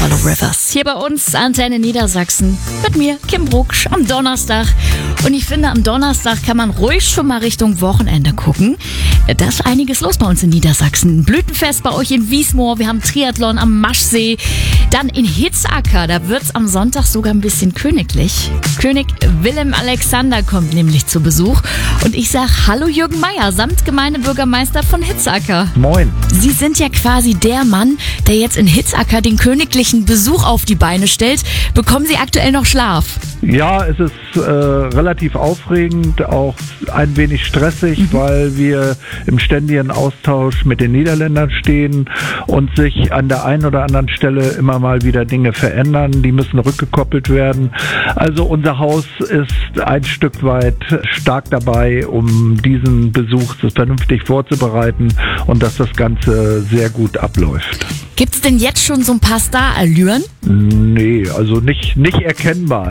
Follow Rivers. Hier bei uns, Antenne Niedersachsen, mit mir, Kim Brucksch, am Donnerstag. Und ich finde, am Donnerstag kann man ruhig schon mal Richtung Wochenende gucken. Da ist einiges los bei uns in Niedersachsen. Blütenfest bei euch in Wiesmoor, wir haben Triathlon am Maschsee. Dann in Hitzacker, da wird's am Sonntag sogar ein bisschen königlich. König Willem Alexander kommt nämlich zu Besuch. Und ich sag hallo Jürgen Meier, Samtgemeindebürgermeister von Hitzacker. Moin. Sie sind ja quasi der Mann, der jetzt in Hitzacker den königlichen Besuch auf die Beine stellt. Bekommen Sie aktuell noch Schlaf? Ja, es ist relativ aufregend, auch ein wenig stressig, weil wir im ständigen Austausch mit den Niederländern stehen und sich an der einen oder anderen Stelle immer mal wieder Dinge verändern. Die müssen rückgekoppelt werden. Also unser Haus ist ein Stück weit stark dabei, um diesen Besuch vernünftig vorzubereiten und dass das Ganze sehr gut abläuft. Gibt's denn jetzt schon so ein paar Starallüren? Nee, also nicht erkennbar,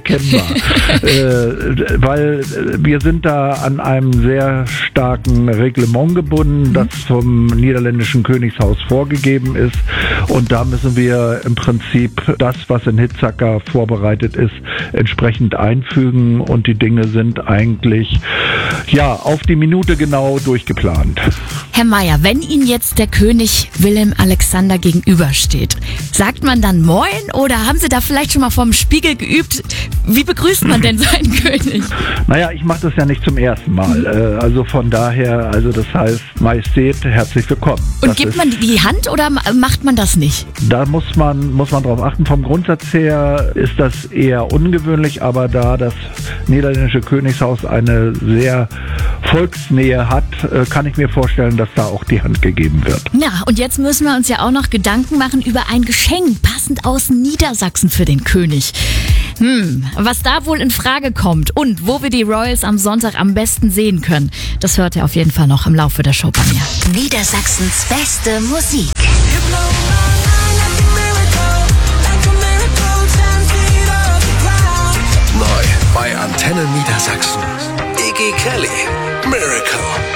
weil wir sind da an einem sehr starken Reglement gebunden, das vom niederländischen Königshaus vorgegeben ist, und da müssen wir im Prinzip das, was in Hitzacker vorbereitet ist, entsprechend einfügen, und die Dinge sind eigentlich auf die Minute genau durchgeplant. Herr Meier, wenn Ihnen jetzt der König Willem Alexander gegenübersteht, sagt man dann Moin oder haben Sie da vielleicht schon mal vorm Spiegel geübt? Wie begrüßt man denn seinen König? Naja, ich mache das ja nicht zum ersten Mal. Also von daher, das heißt Majestät, herzlich willkommen. Und das gibt man die Hand oder macht man das nicht? Da muss man drauf achten. Vom Grundsatz her ist das eher ungewöhnlich, aber da das niederländische Königshaus eine sehr Volksnähe hat, kann ich mir vorstellen, dass da auch die Hand gegeben wird. Ja, und jetzt müssen wir uns ja auch noch Gedanken machen über ein Geschenk, passend aus Niedersachsen für den König. Was da wohl in Frage kommt und wo wir die Royals am Sonntag am besten sehen können, das hört ihr auf jeden Fall noch im Laufe der Show bei mir. Niedersachsens beste Musik. Neu bei Antenne Niedersachsen. Iggy Kelly, Miracle.